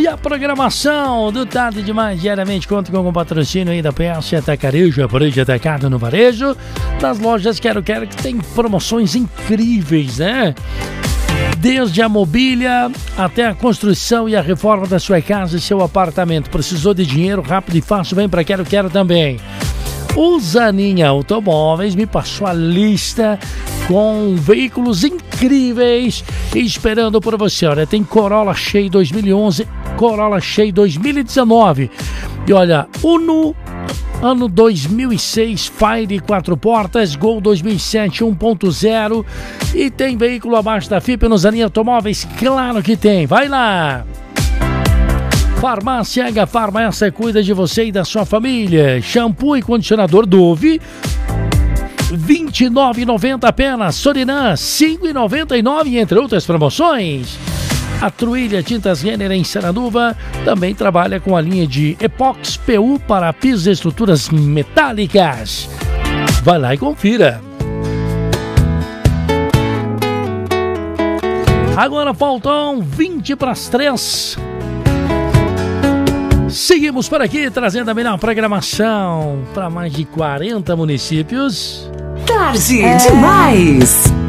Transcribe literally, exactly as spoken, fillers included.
E a programação do Tarde Demais diariamente conta com o patrocínio aí da P S Atacarejo, Varejo Atacado no Varejo, das lojas Quero Quero, que tem promoções incríveis, né? Desde a mobília até a construção e a reforma da sua casa e seu apartamento. Precisou de dinheiro rápido e fácil? Vem para Quero Quero também. O Zaninha Automóveis me passou a lista com veículos incríveis esperando por você. Olha, tem Corolla Cheio dois mil e onze, Corolla Cheio dois mil e dezenove. E olha, Uno ano dois mil e seis, Fire quatro portas, Gol dois mil e sete um ponto zero. E tem veículo abaixo da F I P no Zaninha Automóveis? Claro que tem, vai lá! Farmácia H Farma, essa cuida de você e da sua família. Shampoo e condicionador Dove, vinte e nove reais e noventa centavos apenas. Sorinã, cinco reais e noventa e nove centavos, entre outras promoções. A Truilha Tintas Renner em Saranuva também trabalha com a linha de Epox P U para pisos e estruturas metálicas. Vai lá e confira. Agora faltam vinte para as três. Seguimos por aqui, trazendo a melhor programação para mais de quarenta municípios. Tarde é. Demais!